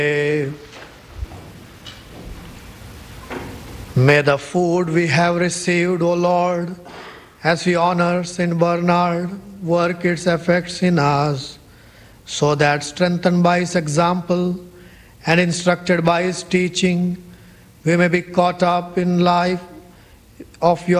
May the food we have received, O Lord, as we honor St. Bernard, work its effects in us, so that strengthened by his example and instructed by his teaching, we may be caught up in life of your